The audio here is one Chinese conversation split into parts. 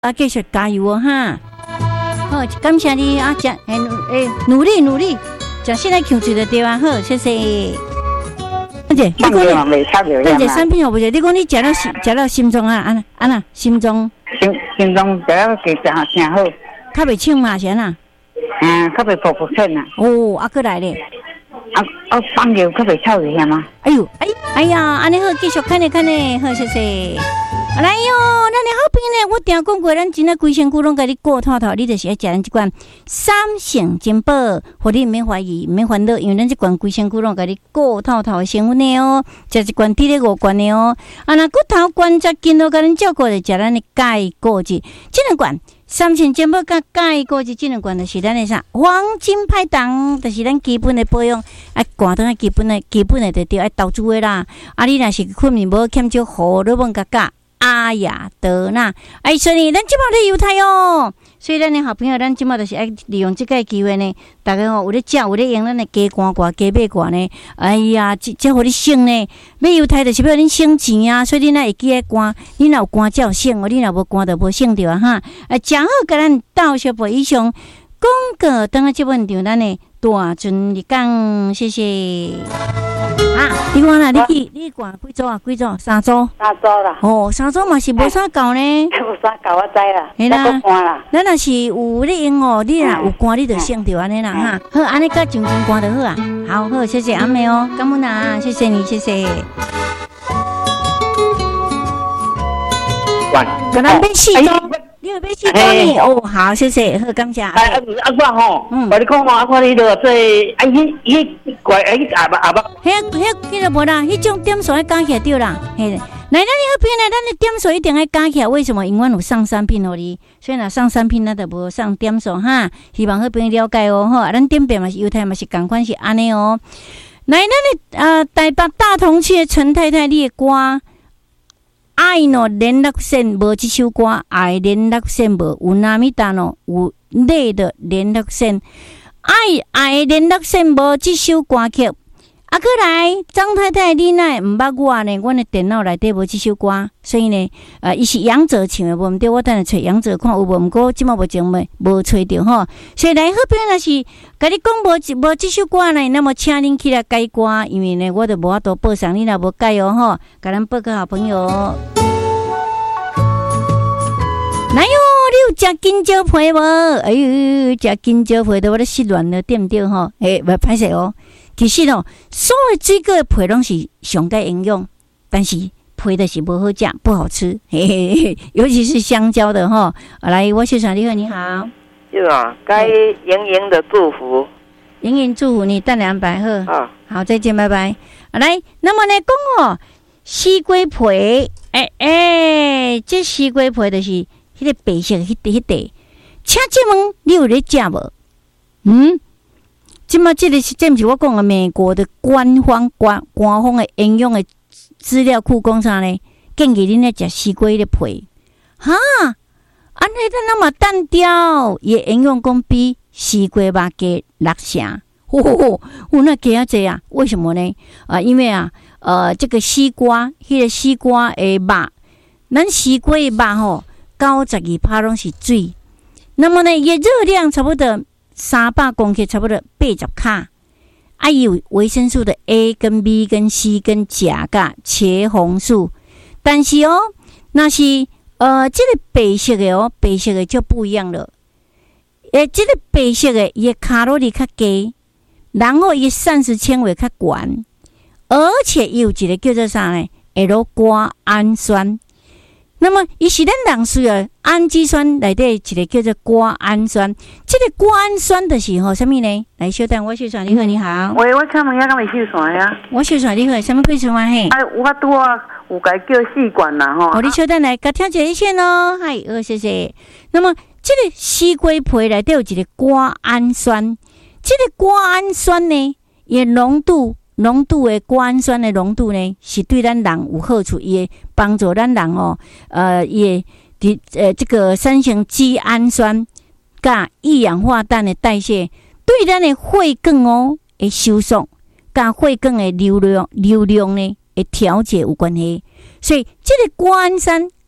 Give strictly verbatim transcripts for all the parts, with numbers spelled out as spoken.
啊，继续加油哦哈！好，感谢你啊，食诶诶，努力努力，食现在 Q 住就对啊，好，谢谢。而且你讲你，但是产品好不是？你讲你食到心，食到心中啊，安安那心中， 心心中食了几正正好， 较袂呛嘛，是安那？ 嗯，较袂噗噗声啊。 哦，啊，过来咧。 啊啊，放尿较袂臭一下吗？ 哎呦，哎哎呀，安尼好，继续看咧看咧，好，谢谢。来哟，咱的好朋友呢，我定讲过，咱真诶规身躯拢甲你顾透透，你就是爱食咱即款三性珍宝，互你毋免怀疑，毋免烦恼，因为咱即款规身躯拢甲你顾透透诶成分的哦，食一罐体力五罐的哦。啊，若骨头关节筋都甲咱照顾，就食咱的钙果质，即两罐三性珍宝甲钙果质，即两罐就是咱的啥黄金拍档，就是咱基本的保养，爱寒当爱基本的基本的就对爱投资的啦。啊，你若是困眠无欠少荷尔蒙甲钾。阿雅德纳，哎，所以咱即马咧犹太哦，所以咱的好朋友，咱即马就是爱利用即个机会呢，大家吼有咧食，有咧用咱的鸡肝瓜、鸡尾瓜呢，哎呀，即即互你省呢，买犹太就是要恁省钱啊，所以恁若会记咧肝，恁若有肝才有省哦，恁若无肝就无省着啊哈，啊，食好甲咱到小辈以上，广告等下即问场咱的大尊你讲，谢谢。啊！你看啦，你去你灌几组啊？几组？三组。 三组啦。 哦，三组嘛是无啥够呢。 无啥够我知啦。 系啦。咱若是有咧用哦，你若有肝，你就省着安尼啦哈。好，安尼甲上前肝就好啊。好好，谢谢阿妹哦，感恩啊，谢谢你，谢谢。喂，可能被四组。你有买四组呢？哦，好，谢谢，好，感谢。 哎，阿我吼，嗯，我你讲嘛，我你着做，哎，迄迄怪哎阿爸阿爸。 迄迄迄个无啦，迄种点数要加起来对啦。嘿，来，咱你好朋友呢，咱的点数一定要加起来。为什么？因为有上三品互你，所以若上三品，咱就无上点数哈。希望好朋友了解哦，吼，咱点变嘛是犹太嘛是共款是安尼哦。来，咱的呃台北大同区的陈太太，你的歌。爱喏联络线无这首歌，爱联络线无有哪米达喏有累的联络线，爱爱联络线无这首歌曲。啊，过来张太太，你奈毋捌我呢？阮的电脑内底无这首歌，所以呢，呃，伊是杨哲唱的，无毋对，我等下找杨哲看有无，毋过即马目前没无找着吼。所以来好朋友若是甲你讲无无这首歌呢，那么请恁起来改歌，因为呢，我就无法度报上，你若无改哦吼，甲咱报个好朋友。来哟，你有食金蕉皮无？哎呦，食金蕉皮都我咧失恋了，对毋对吼？诶，袂歹势哦。其实哦，所有水果的皮拢是上该营养，但是皮的是不好食，不好吃。嘿嘿嘿，尤其是香蕉的哈。来，我秀传你好，你好。 是啊，该盈盈的祝福。 盈盈祝福你，蛋两百赫。 啊， 好，再见，拜拜。来，那么呢，讲哦，西瓜皮，哎哎，这西瓜皮就是迄个白色迄块迄块。请问你有咧食无？嗯？即马这个是，这不是我讲的美国的官方官官方的营养的资料库讲啥呢？建议恁来食西瓜的皮，哈，安尼咱那么单调，伊营养讲比西瓜肉加六成，吼吼吼，有那加啊济啊？为什么呢？啊，因为啊，呃，这个西瓜，迄、那个西瓜的肉，咱西瓜的肉吼，九十二趴拢是水，那么呢，伊热量差不多。三百公克差不多八十卡，啊有维生素的 A 跟 B 跟 C 跟钾噶茄红素，但是哦，那是呃这个白色的哦，白色的就不一样了。诶，这个白色的伊卡路里较低，然后伊膳食纤维较悬，而且伊有一个叫做啥呢 ？L 瓜氨酸。那么，伊是咱人需要氨基酸内底一个叫做瓜氨酸，这个瓜氨酸就是吼什么呢？来，小等我小传你好，你好。 喂，我请问下，敢会小传呀？ 我小传你好，什么贵传嘿？ 哎，我拄啊有甲叫试管啦吼。 哦，你小等来，甲听一下咯，嗨，好，谢谢。那么，这个西瓜皮内底有一个瓜氨酸，这个瓜氨酸呢，伊浓度。浓度的瓜氨酸的浓度呢，是对咱人有好处，也帮助咱人哦，呃，也的呃这个三型肌氨酸甲一氧化氮的代谢，对咱的血管哦的收缩，甲血管的流量流量呢的调节有关系。所以，这个瓜氨酸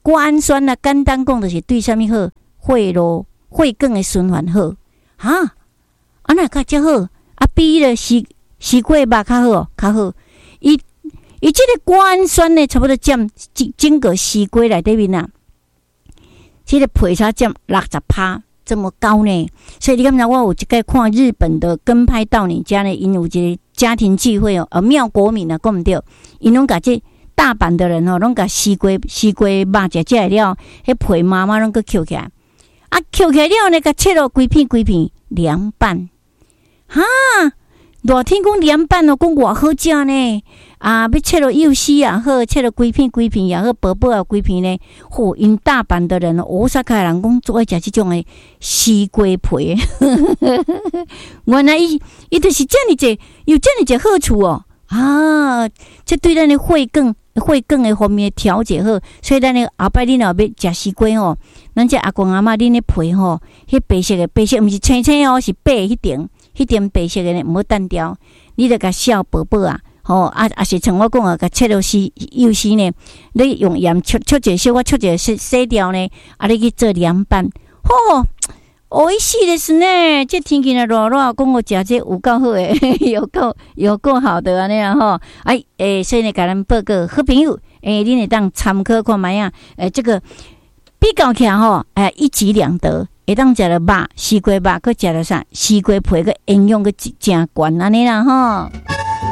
谷氨酸啊，简单讲就是对啥物好？血路、血管的循环好。哈，啊那较遮好，啊比迄个西西瓜肉较好，较好。伊伊即个谷氨酸呢，差不多占整个西瓜内底面啊，即、這个皮差占六十趴。这么高呢，所以你敢知我有一个看日本的跟拍到你家呢，因有一个家庭聚会哦，呃，妙国民啊，讲毋对，因拢甲这大阪的人哦，拢甲西瓜西瓜肉食食了，迄皮妈妈拢个捡起来，啊，捡起来了呢，甲切了规片规片凉拌，哈，热天讲凉拌哦，讲偌好食呢。啊，要切了幼丝也好，切了规片规片也好，薄薄啊规片呢。嚯，因大阪的人，大阪的人讲做爱食这种的西瓜皮，原来伊伊就是这么济，有这么济好处哦。啊，这对咱的血管、血管的方面调节好，所以咱的后摆恁若要食西瓜吼，咱这阿公阿嬷恁的皮吼，迄白色的白色，毋是青青哦，是白迄点，迄点白色的呢，毋好单调，你着甲削薄薄啊。吼、哦、啊啊是像我讲啊，甲切落丝幼丝呢，你用盐焯焯者小可焯者洗洗掉呢，啊你去做凉拌，吼、哦，美味しいですね。这天气呢热热，讲我食这有够好诶，有够有够好的安尼啊吼。哎诶，所以呢，甲咱报告好朋友，诶，恁会当参考看卖啊。诶，这个比较起来吼，哎，一举两得。会当食了肉，西瓜肉，佮食了啥？西瓜皮，佮营养佮真悬安尼啦吼。